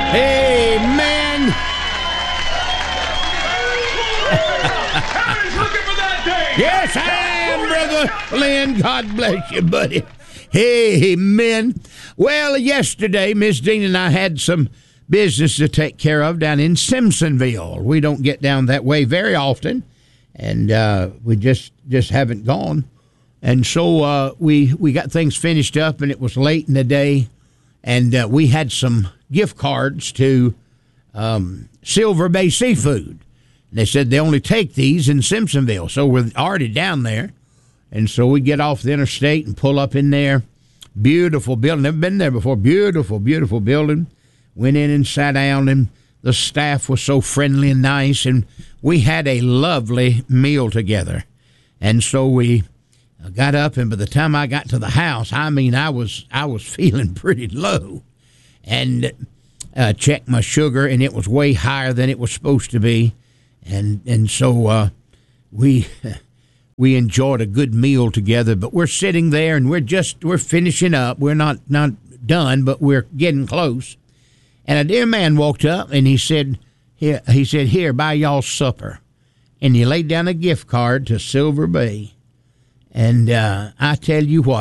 Amen. Heaven's looking for that day. Yes, I am, Brother Lynn. God bless you, buddy. Amen. Well, yesterday, Miss Dean and I had some business to take care of down in Simpsonville. We don't get down that way very often, and we just haven't gone. And so we got things finished up, and it was late in the day, and we had some gift cards to Silver Bay Seafood. And they said they only take these in Simpsonville, so we're already down there. And so we get off the interstate and pull up in there. Beautiful building. Never been there before. Beautiful, beautiful building. Went in and sat down, and the staff was so friendly and nice, and we had a lovely meal together. And so we got up, and by the time I got to the house, I mean, I was feeling pretty low, and checked my sugar, and it was way higher than it was supposed to be, and so we enjoyed a good meal together. But we're sitting there, and we're finishing up. We're not done, but we're getting close. And a dear man walked up, and he said, "Here, buy y'all supper." And he laid down a gift card to Silver Bay. And I tell you what,